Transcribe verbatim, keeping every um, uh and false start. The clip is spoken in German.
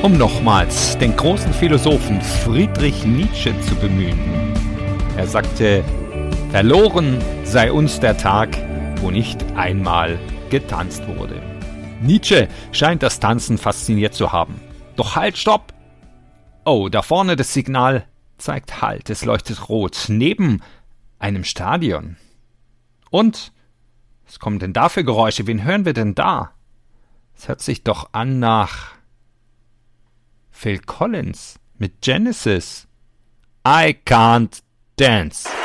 um nochmals den großen Philosophen Friedrich Nietzsche zu bemühen. Er sagte, verloren sei uns der Tag, wo nicht einmal getanzt wurde. Nietzsche scheint das Tanzen fasziniert zu haben. Doch halt, stopp! Oh, da vorne das Signal zeigt Halt, es leuchtet rot, neben einem Stadion. Und, was kommen denn da für Geräusche? Wen hören wir denn da? Es hört sich doch an nach Phil Collins mit Genesis. I can't dance.